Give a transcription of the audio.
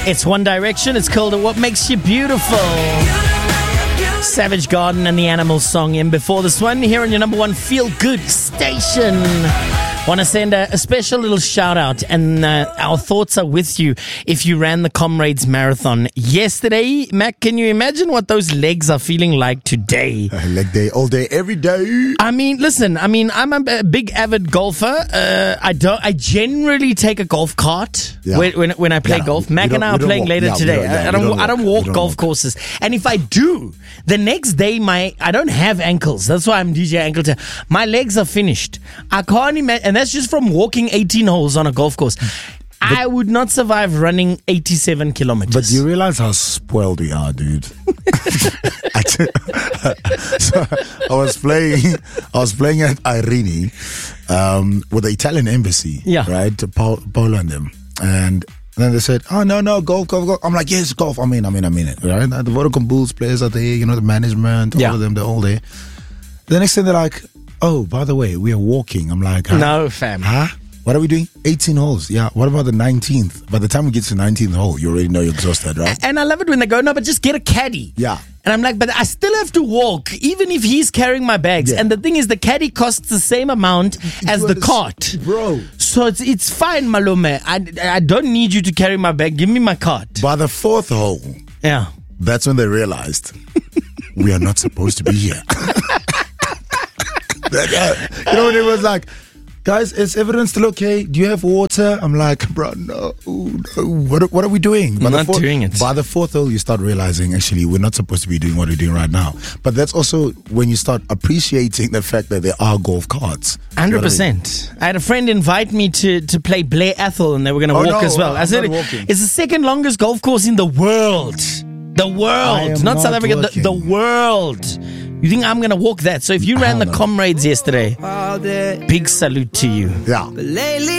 It's One Direction. It's called What Makes You Beautiful. Savage Garden and the Animals song in before this one. Here on your number one feel-good station. Want to send a special little shout out, and our thoughts are with you if you ran the Comrades Marathon yesterday. Mac, can you imagine what those legs are feeling like today? Leg day, all day, every day. I mean, listen, I'm a big avid golfer. I generally take a golf cart when I play golf. Mac and I are playing later today. I don't walk golf courses. And if I do, the next day I don't have ankles. That's why I'm DJ Ankle Town. My legs are finished. I can't imagine, and that's just from walking 18 holes on a golf course. I would not survive running 87 kilometers. But you realize how spoiled we are, dude. So I was playing at Irene with the Italian embassy, right? To Paolo and them. And then they said, oh, no, golf. I'm like, yes, golf. I'm in it, right? The Vodacom Bulls players are there, the management, all of them, they're all there. The next thing they're like, oh, by the way, we are walking. I'm like, no, fam. Huh? What are we doing? 18 holes. Yeah. What about the 19th? By the time we get to the 19th hole, you already know you're exhausted, right? And I love it when they go, no, but just get a caddy. Yeah. And I'm like, but I still have to walk, even if he's carrying my bags. Yeah. And the thing is, the caddy costs the same amount as the cart. Bro. So it's fine, Malume. I don't need you to carry my bag. Give me my cart. By the fourth hole, that's when they realized we are not supposed to be here. When it was like, guys, is everything still okay? Do you have water? I'm like, bro, no. What are we doing? We're not doing it. By the fourth hole, you start realizing, actually, we're not supposed to be doing what we're doing right now. But that's also when you start appreciating the fact that there are golf carts. 100%. I had a friend invite me to play Blair Athol, and they were going to walk as well. I said, it's the second longest golf course in the world. The world. Not South Africa, the world. You think I'm going to walk that? So if you ran the Comrades yesterday, big salute to you. Yeah.